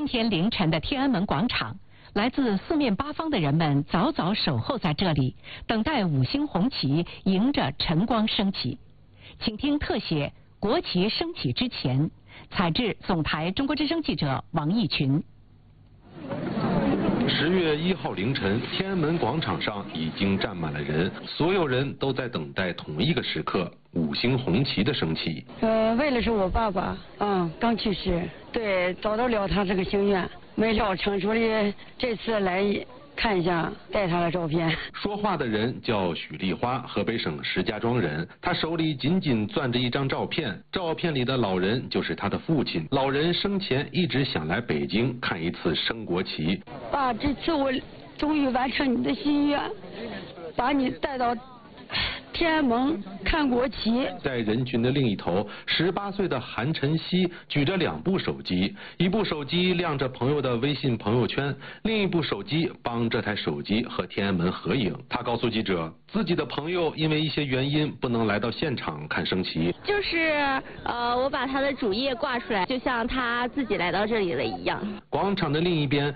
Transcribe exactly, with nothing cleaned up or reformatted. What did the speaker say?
天凌晨的天安门广场，来自四面八方的人们早早守候在这里，等待五星红旗迎着晨光升起。请听特写《国旗升起之前》，采制总台中国之声记者王义群。 十月一号凌晨，天安门广场上已经站满了人，所有人都在等待同一个时刻——五星红旗的升起。 呃，为了是我爸爸，嗯，刚去世，对，找到了他这个心愿，没料成，所以这次来看一下，带他的照片。 说话的人叫许丽花，河北省石家庄人。他手里紧紧攥着一张照片，照片里的老人就是他的父亲。老人生前一直想来北京看一次升国旗。 爸，这次我终于完成你的心愿，把你带到天安门看国旗。 在人群的另一头，十八岁的韩晨曦举着两部手机，一部手机亮着朋友的微信朋友圈，另一部手机帮这台手机和天安门合影。他告诉记者，自己的朋友因为一些原因不能来到现场看升旗， 就是呃，我把他的主页挂出来，就像他自己来到这里了一样。 广场的另一边